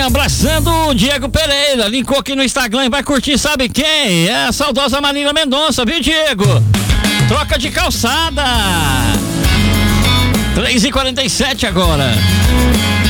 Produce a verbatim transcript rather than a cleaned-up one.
abraçando o Diego Pereira, linkou aqui no Instagram e vai curtir, sabe quem? É a saudosa Marília Mendonça, viu, Diego? Troca de calçada. três e quarenta e sete agora.